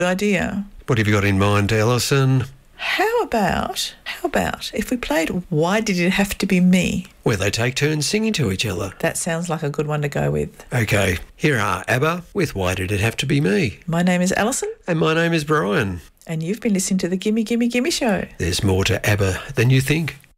idea. What have you got in mind, Alison? How about if we played Why Did It Have to Be Me? Where they take turns singing to each other. That sounds like a good one to go with. Okay, here are ABBA with Why Did It Have to Be Me? My name is Alison. And my name is Brian. And you've been listening to the Gimme Gimme Gimme Show. There's more to ABBA than you think.